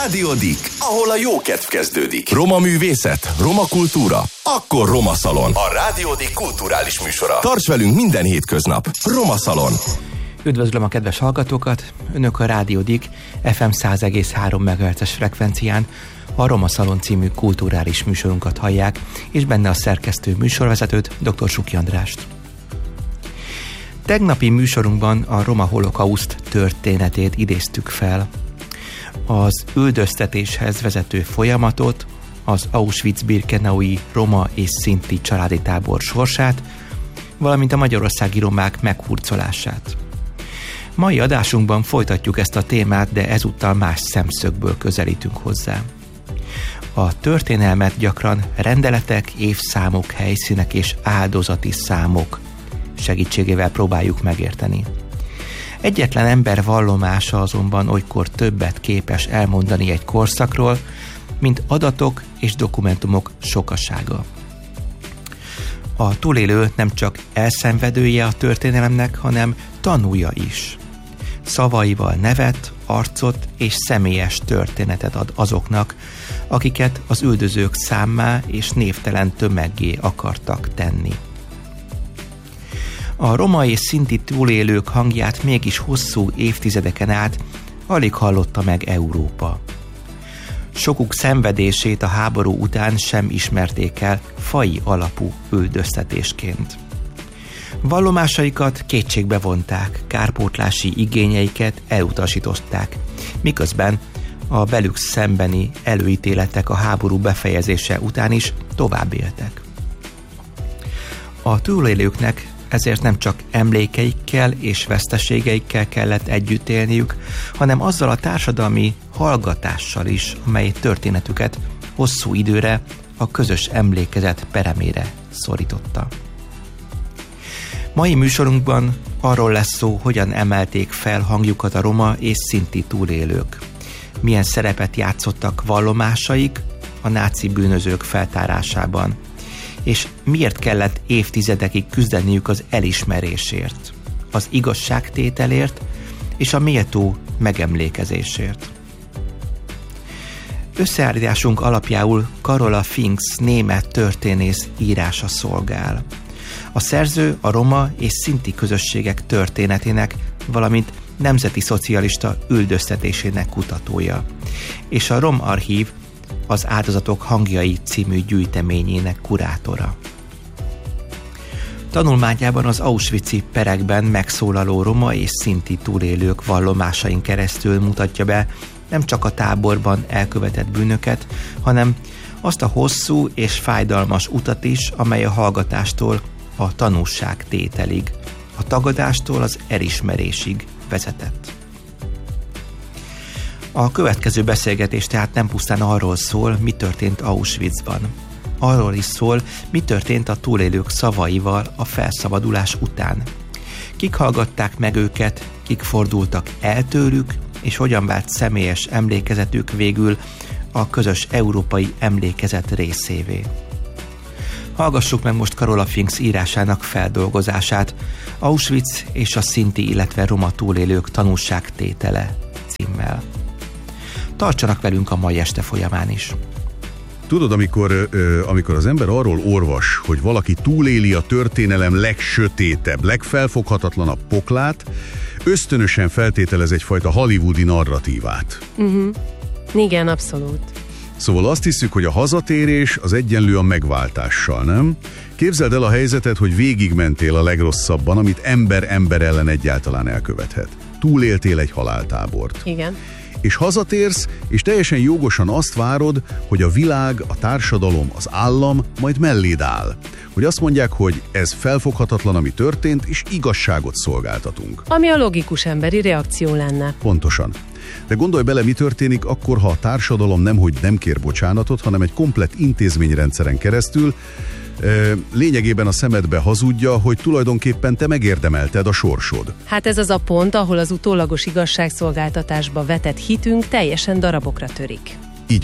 Rádiódik, ahol a jó kedv kezdődik. Roma művészet, roma kultúra, akkor Roma Szalon. A Rádiódik kulturális műsora. Tarts velünk minden hétköznap. Roma Szalon. Üdvözlöm a kedves hallgatókat! Önök a Rádiódik FM 100,3 MHz-es frekvencián a Roma Szalon című kulturális műsorunkat hallják, és benne a szerkesztő műsorvezetőt, dr. Suki Andrást. Tegnapi műsorunkban a roma holokauszt történetét idéztük fel. Az üldöztetéshez vezető folyamatot, az Auschwitz-Birkenaui roma és szinti családi tábor sorsát, valamint a magyarországi romák meghurcolását. Mai adásunkban folytatjuk ezt a témát, de ezúttal más szemszögből közelítünk hozzá. A történelmet gyakran rendeletek, évszámok, helyszínek és áldozati számok segítségével próbáljuk megérteni. Egyetlen ember vallomása azonban olykor többet képes elmondani egy korszakról, mint adatok és dokumentumok sokasága. A túlélő nem csak elszenvedője a történelemnek, hanem tanúja is. Szavaival nevet, arcot és személyes történetet ad azoknak, akiket az üldözők számmá és névtelen tömeggé akartak tenni. A roma és szinti túlélők hangját mégis hosszú évtizedeken át alig hallotta meg Európa. Sokuk szenvedését a háború után sem ismerték el faji alapú üldöztetésként. Vallomásaikat kétségbe vonták, kárpótlási igényeiket elutasították, miközben a velük szembeni előítéletek a háború befejezése után is tovább éltek. A túlélőknek ezért nem csak emlékeikkel és veszteségeikkel kellett együtt élniük, hanem azzal a társadalmi hallgatással is, amely történetüket hosszú időre a közös emlékezet peremére szorította. Mai műsorunkban arról lesz szó, hogyan emelték fel hangjukat a roma és szinti túlélők. Milyen szerepet játszottak vallomásaik a náci bűnözők feltárásában, és miért kellett évtizedekig küzdeniük az elismerésért, az igazságtételért és a méltó megemlékezésért. Összeállításunk alapjául Karola Finks német történész írása szolgál. A szerző a roma és szinti közösségek történetének, valamint nemzeti szocialista üldöztetésének kutatója, és a Rom Archív az Áldozatok hangjai című gyűjteményének kurátora. Tanulmányában az auschwitzi perekben megszólaló roma és szinti túlélők vallomásain keresztül mutatja be nem csak a táborban elkövetett bűnöket, hanem azt a hosszú és fájdalmas utat is, amely a hallgatástól a tanúságtételig, a tagadástól az elismerésig vezetett. A következő beszélgetés tehát nem pusztán arról szól, mi történt Auschwitzban. Arról is szól, mi történt a túlélők szavaival a felszabadulás után. Kik hallgatták meg őket, kik fordultak el tőlük, és hogyan vált személyes emlékezetük végül a közös európai emlékezet részévé. Hallgassuk meg most Karola Finks írásának feldolgozását, Auschwitz és a szinti, illetve roma túlélők tanúságtétele címmel. Tartsanak velünk a mai este folyamán is. Tudod, amikor az ember arról olvas, hogy valaki túléli a történelem legsötétebb, legfelfoghatatlanabb poklát, ösztönösen feltételez egyfajta hollywoodi narratívát. Igen, abszolút. Szóval azt hiszük, hogy a hazatérés az egyenlő a megváltással, nem? Képzeld el a helyzetet, hogy végigmentél a legrosszabban, amit ember ellen egyáltalán elkövethet. Túléltél egy haláltábort. Igen. És hazatérsz, és teljesen jogosan azt várod, hogy a világ, a társadalom, az állam majd melléd áll. Hogy azt mondják, hogy ez felfoghatatlan, ami történt, és igazságot szolgáltatunk. Ami a logikus emberi reakció lenne. Pontosan. De gondolj bele, mi történik akkor, ha a társadalom nemhogy nem kér bocsánatot, hanem egy komplett intézményrendszeren keresztül lényegében a szemedbe hazudja, hogy tulajdonképpen te megérdemelted a sorsod. Hát ez az a pont, ahol az utólagos igazságszolgáltatásba vetett hitünk teljesen darabokra törik. Így van.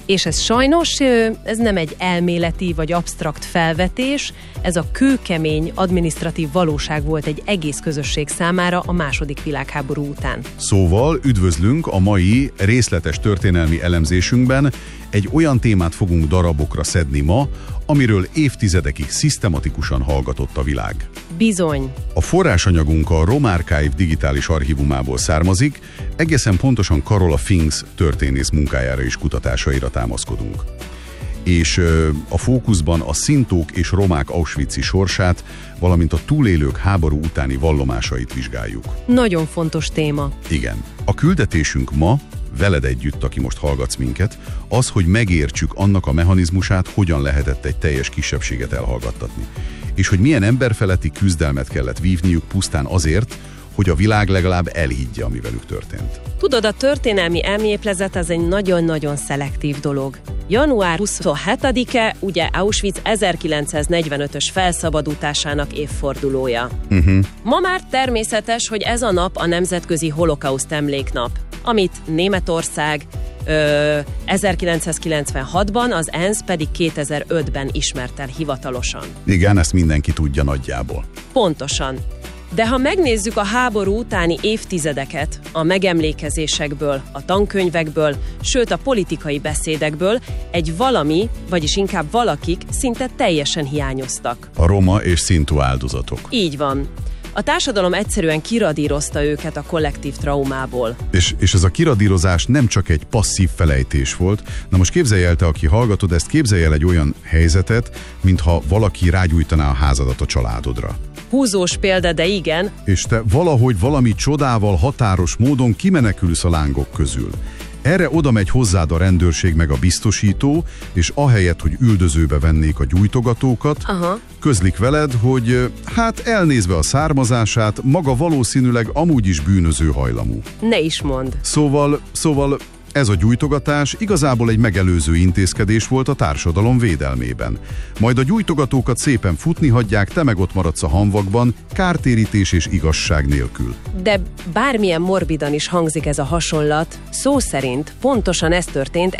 És ez sajnos, ez nem egy elméleti vagy absztrakt felvetés, ez a kőkemény adminisztratív valóság volt egy egész közösség számára a II. Világháború után. Szóval üdvözlünk a mai részletes történelmi elemzésünkben. Egy olyan témát fogunk darabokra szedni ma, amiről évtizedekig szisztematikusan hallgatott a világ. Bizony. A forrásanyagunk a Roma Archive digitális archívumából származik, egészen pontosan Carola Finks történész munkájára és kutatásaira támaszkodunk. És a fókuszban a szintók és romák auschwitzi sorsát, valamint a túlélők háború utáni vallomásait vizsgáljuk. Nagyon fontos téma. Igen. A küldetésünk ma, veled együtt, aki most hallgatsz minket, az, hogy megértsük annak a mechanizmusát, hogyan lehetett egy teljes kisebbséget elhallgattatni. És hogy milyen emberfeletti küzdelmet kellett vívniuk pusztán azért, hogy a világ legalább elhiggye, ami velük történt. Tudod, a történelmi elméplezet az egy nagyon-nagyon szelektív dolog. Január 27-e ugye Auschwitz 1945-ös felszabadításának évfordulója. Ma már természetes, hogy ez a nap a Nemzetközi Holokauszt Emléknap, amit Németország 1996-ban, az ENSZ pedig 2005-ben ismert el hivatalosan. Igen, ezt mindenki tudja nagyjából. Pontosan. De ha megnézzük a háború utáni évtizedeket, a megemlékezésekből, a tankönyvekből, sőt a politikai beszédekből, egy valami, vagyis inkább valakik szinte teljesen hiányoztak. A roma és szintú áldozatok. Így van. A társadalom egyszerűen kiradírozta őket a kollektív traumából. És ez a kiradírozás nem csak egy passzív felejtés volt. Na most képzelj el te, aki hallgatod ezt, képzelj el egy olyan helyzetet, mintha valaki rágyújtaná a házadat a családodra. Húzós példa, de igen. És te valahogy valami csodával, határos módon kimenekülsz a lángok közül. Erre oda megy hozzád a rendőrség meg a biztosító, és ahelyett, hogy üldözőbe vennék a gyújtogatókat, közlik veled, hogy hát elnézve a származását, maga valószínűleg amúgy is bűnöző hajlamú. Ne is mondd. Szóval ez a gyújtogatás igazából egy megelőző intézkedés volt a társadalom védelmében. Majd a gyújtogatókat szépen futni hagyják, te meg ott maradsz a hamvakban, kártérítés és igazság nélkül. De bármilyen morbidan is hangzik ez a hasonlat, szó szerint pontosan ez történt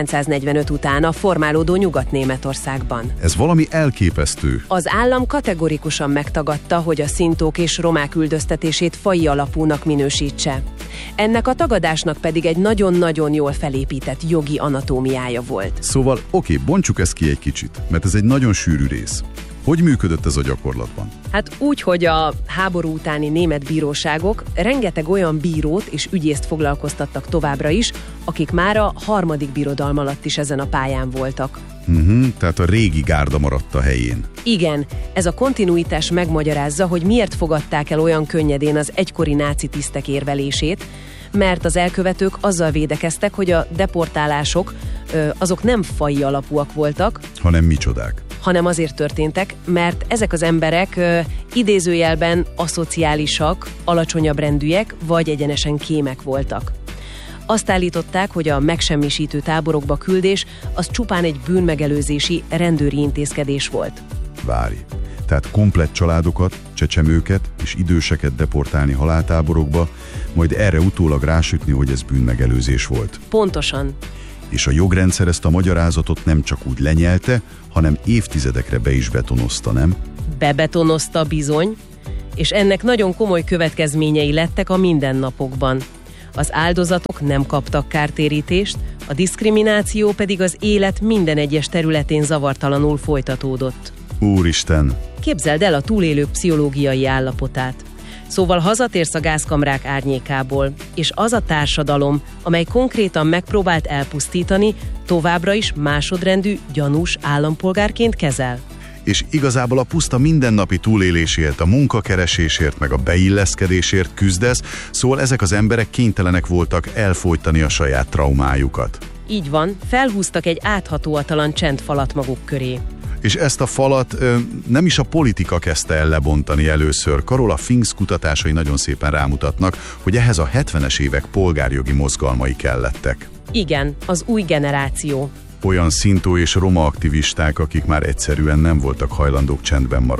1945 után a formálódó Nyugat-Németországban. Ez valami elképesztő. Az állam kategorikusan megtagadta, hogy a szintók és romák üldöztetését faji alapúnak minősítse. Ennek a tagadásnak pedig egy nagyon-nagyon jól felépített jogi anatómiája volt. Szóval oké, bontsuk ezt ki egy kicsit, mert ez egy nagyon sűrű rész. Hogy működött ez a gyakorlatban? Hát úgy, hogy a háború utáni német bíróságok rengeteg olyan bírót és ügyészt foglalkoztattak továbbra is, akik már a harmadik birodalom alatt is ezen a pályán voltak. Tehát a régi gárda maradt a helyén. Igen, ez a kontinuitás megmagyarázza, hogy miért fogadták el olyan könnyedén az egykori náci tisztek érvelését, mert az elkövetők azzal védekeztek, hogy a deportálások azok nem faji alapúak voltak, hanem micsodák. Hanem azért történtek, mert ezek az emberek idézőjelben aszociálisak, alacsonyabb rendűek vagy egyenesen kémek voltak. Azt állították, hogy a megsemmisítő táborokba küldés az csupán egy bűnmegelőzési rendőri intézkedés volt. Várj, tehát komplett családokat, csecsemőket és időseket deportálni haláltáborokba, majd erre utólag rásütni, hogy ez bűnmegelőzés volt. Pontosan. És a jogrendszer ezt a magyarázatot nem csak úgy lenyelte, hanem évtizedekre be is betonozta, nem? Bebetonozta bizony, és ennek nagyon komoly következményei lettek a mindennapokban. Az áldozatok nem kaptak kártérítést, a diszkrimináció pedig az élet minden egyes területén zavartalanul folytatódott. Úristen! Képzeld el a túlélők pszichológiai állapotát. Szóval hazatérsz a gázkamrák árnyékából, és az a társadalom, amely konkrétan megpróbált elpusztítani, továbbra is másodrendű, gyanús állampolgárként kezel. És igazából a puszta mindennapi túlélésért, a munkakeresésért, meg a beilleszkedésért küzdesz, szóval ezek az emberek kénytelenek voltak elfojtani a saját traumájukat. Így van, felhúztak egy áthatóatalan csendfalat maguk köré. És ezt a falat nem is a politika kezdte el lebontani először. Carola Finks kutatásai nagyon szépen rámutatnak, hogy ehhez a 70-es évek polgárjogi mozgalmai kellettek. Igen, az új generáció. Olyan szintó és roma aktivisták, akik már egyszerűen nem voltak hajlandók csendben maradni.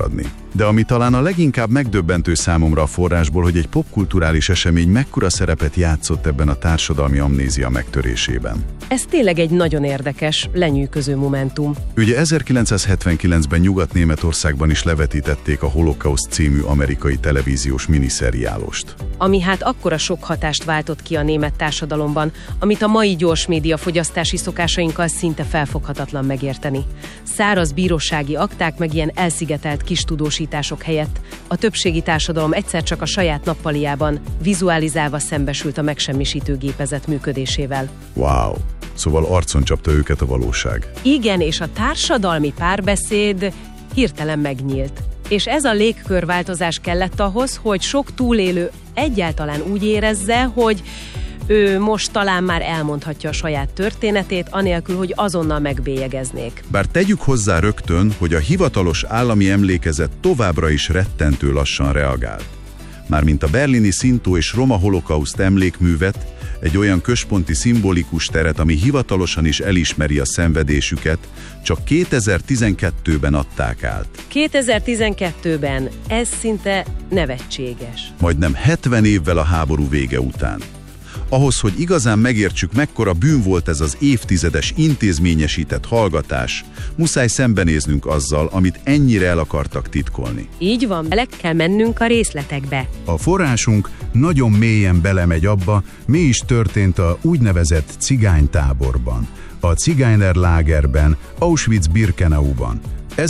De ami talán a leginkább megdöbbentő számomra a forrásból, hogy egy popkulturális esemény mekkora szerepet játszott ebben a társadalmi amnézia megtörésében. Ez tényleg egy nagyon érdekes, lenyűgöző momentum. Ugye 1979-ben Nyugat-Németországban is levetítették a Holocaust című amerikai televíziós miniszeriálost. Ami hát akkora sok hatást váltott ki a német társadalomban, amit a mai gyors média fogyasztási szokásainkkal szinte felfoghatatlan megérteni. Száraz bírósági akták meg ilyen elszigetelt kis tudósítások helyett a többségi társadalom egyszer csak a saját nappaliában vizualizálva szembesült a megsemmisítő gépezet működésével. Wow! Szóval arcon csapta őket a valóság. Igen, és a társadalmi párbeszéd hirtelen megnyílt. És ez a légkörváltozás kellett ahhoz, hogy sok túlélő egyáltalán úgy érezze, hogy ő most talán már elmondhatja a saját történetét, anélkül, hogy azonnal megbélyegeznék. Bár tegyük hozzá rögtön, hogy a hivatalos állami emlékezet továbbra is rettentő lassan reagált. Mármint a berlini szintó és roma holokauszt emlékművet, egy olyan központi szimbolikus teret, ami hivatalosan is elismeri a szenvedésüket, csak 2012-ben adták át. 2012-ben ez szinte nevetséges. Majdnem 70 évvel a háború vége után. Ahhoz, hogy igazán megértsük, mekkora bűn volt ez az évtizedes intézményesített hallgatás, muszáj szembenéznünk azzal, amit ennyire el akartak titkolni. Így van, bele kell mennünk a részletekbe. A forrásunk nagyon mélyen belemegy abba, mi is történt a úgynevezett cigánytáborban, a Zigeunerlagerben, Auschwitz-Birkenauban.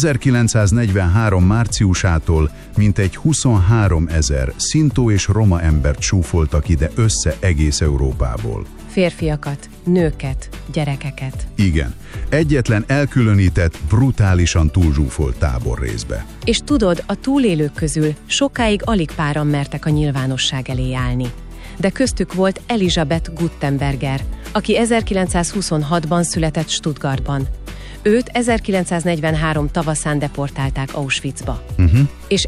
1943. márciusától mintegy 23 000 szintó és roma embert csúfoltak ide össze egész Európából. Férfiakat, nőket, gyerekeket. Igen, egyetlen elkülönített, brutálisan túlzsúfolt táborrészbe. És tudod, a túlélők közül sokáig alig páran mertek a nyilvánosság elé állni. De köztük volt Elisabeth Guttenberger, aki 1926-ban született Stuttgartban. Őt 1943 tavaszán deportálták Auschwitzba. És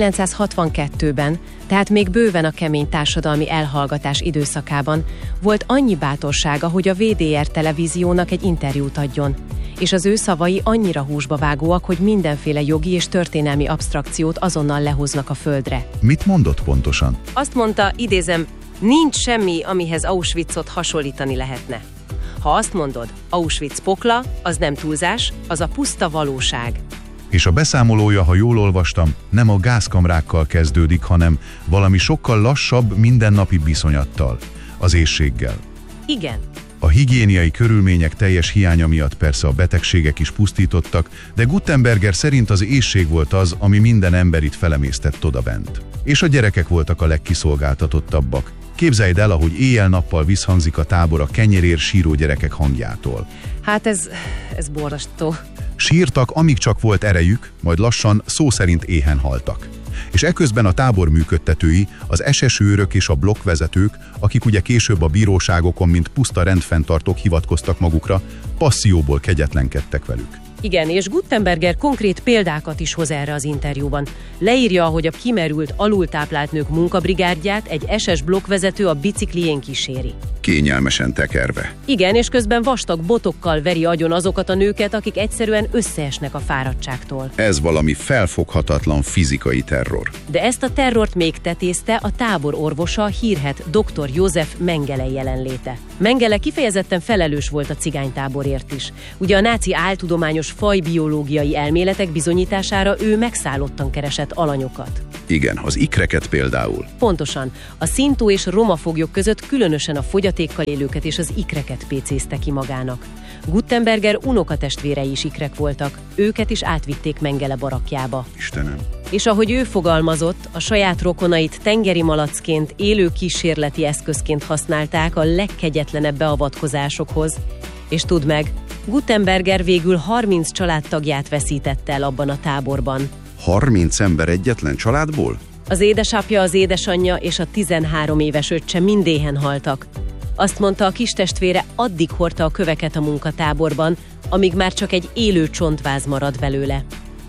1962-ben, tehát még bőven a kemény társadalmi elhallgatás időszakában volt annyi bátorsága, hogy a WDR televíziónak egy interjút adjon. És az ő szavai annyira húsba vágóak, hogy mindenféle jogi és történelmi absztrakciót azonnal lehoznak a földre. Mit mondott pontosan? Azt mondta, idézem, nincs semmi, amihez Auschwitzot hasonlítani lehetne. Ha azt mondod, Auschwitz pokla, az nem túlzás, az a puszta valóság. És a beszámolója, ha jól olvastam, nem a gázkamrákkal kezdődik, hanem valami sokkal lassabb, mindennapi viszonyattal, az éhséggel. Igen. A higiéniai körülmények teljes hiánya miatt persze a betegségek is pusztítottak, de Guttenberger szerint az éhség volt az, ami minden emberit felemésztett odabent. És a gyerekek voltak a legkiszolgáltatottabbak. Képzeld el, ahogy éjjel-nappal visszhangzik a tábor a kenyerér síró gyerekek hangjától. Hát ez borzasztó. Sírtak, amíg csak volt erejük, majd lassan szó szerint éhen haltak. És eközben a tábor működtetői, az SS őrök és a blokkvezetők, akik ugye később a bíróságokon, mint puszta rendfenntartók hivatkoztak magukra, passzióból kegyetlenkedtek velük. Igen, és Guttenberger konkrét példákat is hoz erre az interjúban. Leírja, hogy a kimerült, alultáplált nők munkabrigádját egy SS blokkvezető a biciklijén kíséri. Kényelmesen tekerve. Igen, és közben vastag botokkal veri agyon azokat a nőket, akik egyszerűen összeesnek a fáradtságtól. Ez valami felfoghatatlan fizikai terror. De ezt a terrort még tetézte a tábor orvosa, a hírhedt dr. József Mengele jelenléte. Mengele kifejezetten felelős volt a cigánytáborért is. Ugye a náci áltudományos fajbiológiai elméletek bizonyítására ő megszállottan keresett alanyokat. Igen, az ikreket például. Pontosan. A szintó és roma foglyok között különösen a fogyatékkal élőket és az ikreket pécézte ki magának. Guttenberger unokatestvérei is ikrek voltak, őket is átvitték Mengele barakkjába. Istenem. És ahogy ő fogalmazott, a saját rokonait tengeri malacként, élő kísérleti eszközként használták a legkegyetlenebb beavatkozásokhoz. És tudd meg, Guttenberger végül 30 családtagját veszítette el abban a táborban. 30 ember egyetlen családból? Az édesapja, az édesanyja és a 13 éves öccse mind éhen haltak. Azt mondta, a kistestvére addig hordta a köveket a munkatáborban, amíg már csak egy élő csontváz marad belőle.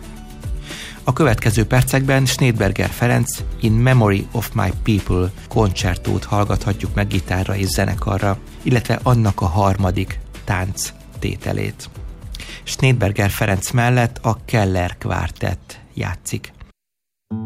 A következő percekben Schneidberger Ferenc In Memory of My People koncertót hallgathatjuk meg gitárra és zenekarra, illetve annak a harmadik tánc tételét. Schneidberger Ferenc mellett a Keller Quartett játszik.